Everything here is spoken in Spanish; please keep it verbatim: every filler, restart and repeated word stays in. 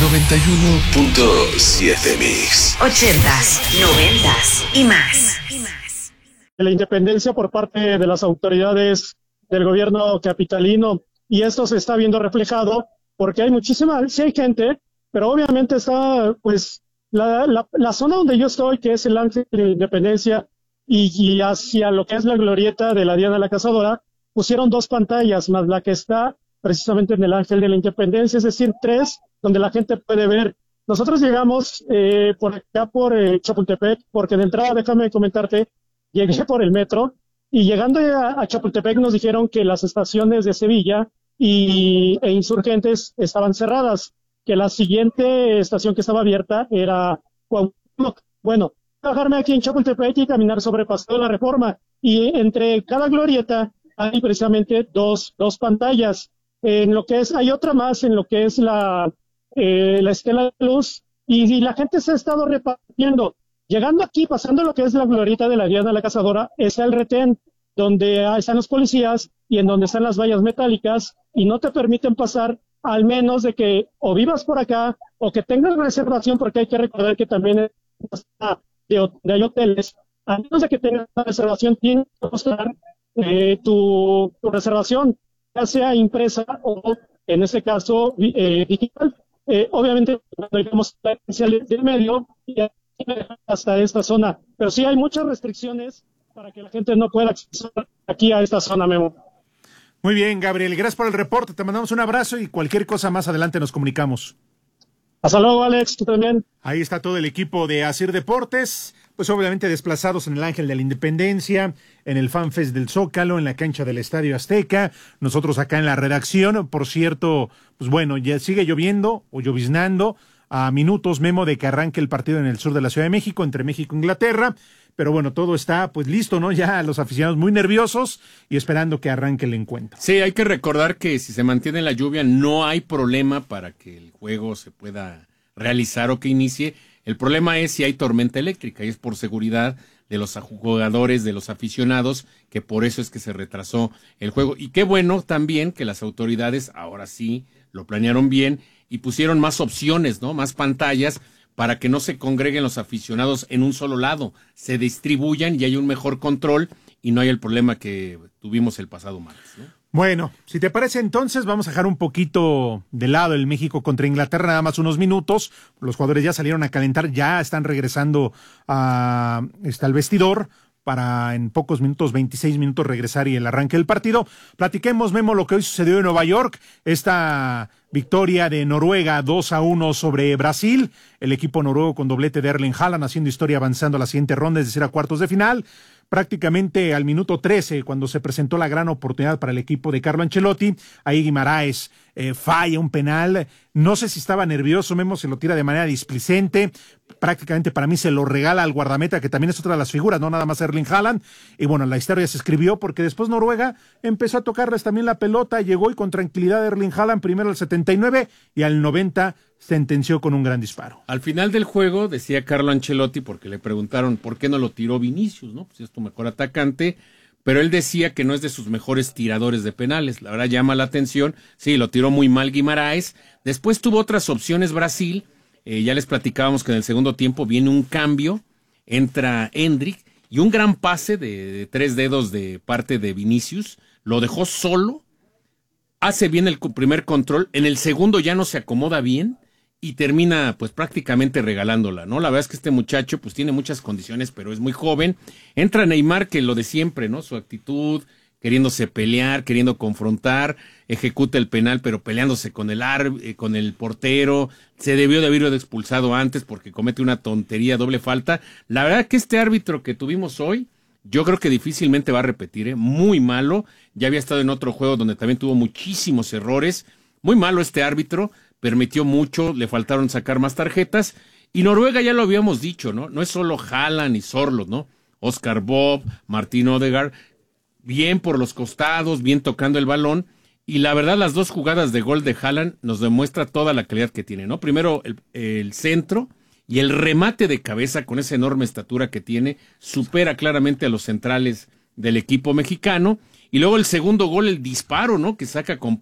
noventa y uno punto siete Mix. Ochentas, noventas y más. La independencia por parte de las autoridades del gobierno capitalino, y esto se está viendo reflejado porque hay muchísima, sí hay gente, pero obviamente está, pues, la, la, la zona donde yo estoy, que es el Ángel de la Independencia, y, y hacia lo que es la glorieta de la Diana la Cazadora, pusieron dos pantallas, más la que está precisamente en el Ángel de la Independencia, es decir, tres, donde la gente puede ver. Nosotros llegamos eh, por acá, por eh, Chapultepec, porque de entrada, déjame comentarte, llegué por el metro, y llegando a, a Chapultepec nos dijeron que las estaciones de Sevilla y, e Insurgentes estaban cerradas, que la siguiente estación que estaba abierta era Cuauhtémoc. Bueno, bajarme aquí en Chapultepec y caminar sobre Paseo de la Reforma, y entre cada glorieta hay precisamente dos, dos pantallas. En lo que es, hay otra más en lo que es la, eh, la Estela de Luz, y, y la gente se ha estado repartiendo. Llegando aquí, pasando lo que es la glorieta de la Diana la Cazadora, está el retén, donde están los policías y en donde están las vallas metálicas, y no te permiten pasar, al menos de que o vivas por acá o que tengas reservación, porque hay que recordar que también de, de hay hoteles, a menos de que tengas una reservación, tienes que mostrar eh, tu, tu reservación, ya sea impresa o, en este caso, eh, digital. Eh, obviamente, digamos, la especial del medio y hasta esta zona, pero sí hay muchas restricciones para que la gente no pueda acceder aquí a esta zona, Memo. Muy bien, Gabriel, gracias por el reporte, te mandamos un abrazo y cualquier cosa más adelante nos comunicamos. Hasta luego, Alex, tú también. Ahí está todo el equipo de Asir Deportes, pues obviamente desplazados en el Ángel de la Independencia, en el FanFest del Zócalo, en la cancha del Estadio Azteca, nosotros acá en la redacción. Por cierto, pues bueno, ya sigue lloviendo o lloviznando, a minutos, Memo, de que arranque el partido en el sur de la Ciudad de México, entre México e Inglaterra, pero bueno, todo está pues listo, ¿no? Ya los aficionados muy nerviosos y esperando que arranque el encuentro. Sí, hay que recordar que si se mantiene la lluvia no hay problema para que el juego se pueda realizar o que inicie. El problema es si hay tormenta eléctrica, y es por seguridad de los jugadores, de los aficionados, que por eso es que se retrasó el juego. Y qué bueno también que las autoridades ahora sí lo planearon bien y pusieron más opciones, ¿no? Más pantallas para que no se congreguen los aficionados en un solo lado, se distribuyan y hay un mejor control y no hay el problema que tuvimos el pasado martes, ¿no? Bueno, si te parece entonces vamos a dejar un poquito de lado el México contra Inglaterra, nada más unos minutos. Los jugadores ya salieron a calentar, ya están regresando a, está al vestidor para en pocos minutos, veintiséis minutos, regresar y el arranque del partido. Platiquemos, Memo, lo que hoy sucedió en Nueva York, esta victoria de Noruega dos a uno sobre Brasil, el equipo noruego con doblete de Erling Haaland haciendo historia, avanzando a la siguiente ronda, es decir, a cuartos de final. Prácticamente al minuto trece, cuando se presentó la gran oportunidad para el equipo de Carlo Ancelotti, ahí Guimaraes eh, falla un penal. No sé si estaba nervioso, Memo, se lo tira de manera displicente. Prácticamente para mí se lo regala al guardameta, que también es otra de las figuras, no nada más Erling Haaland. Y bueno, la historia se escribió porque después Noruega empezó a tocarles también la pelota, llegó y con tranquilidad Erling Haaland primero al setenta y nueve y al noventa sentenció con un gran disparo. Al final del juego decía Carlo Ancelotti, porque le preguntaron por qué no lo tiró Vinicius, ¿no? Pues es tu mejor atacante, pero él decía que no es de sus mejores tiradores de penales. La verdad llama la atención, sí, lo tiró muy mal Guimaraes. Después tuvo otras opciones Brasil, eh, ya les platicábamos que en el segundo tiempo viene un cambio, entra Endrick y un gran pase de, de tres dedos de parte de Vinicius, lo dejó solo, hace bien el primer control, en el segundo ya no se acomoda bien, y termina pues prácticamente regalándola, ¿no? La verdad es que este muchacho pues tiene muchas condiciones, pero es muy joven. Entra Neymar, que lo de siempre, ¿no? Su actitud, queriéndose pelear, queriendo confrontar, ejecuta el penal, pero peleándose con el ar, eh, con el portero. Se debió de haberlo expulsado antes porque comete una tontería, doble falta. La verdad que este árbitro que tuvimos hoy, yo creo que difícilmente va a repetir, ¿eh? Muy malo. Ya había estado en otro juego donde también tuvo muchísimos errores. Muy malo este árbitro. Permitió mucho, le faltaron sacar más tarjetas, y Noruega ya lo habíamos dicho, ¿no? No es solo Haaland y Sorloth, ¿no? Oscar Bob, Martín Odegaard, bien por los costados, bien tocando el balón, y la verdad las dos jugadas de gol de Haaland nos demuestra toda la calidad que tiene, ¿no? Primero el, el centro y el remate de cabeza con esa enorme estatura que tiene, supera claramente a los centrales del equipo mexicano, y luego el segundo gol, el disparo, ¿no? Que saca con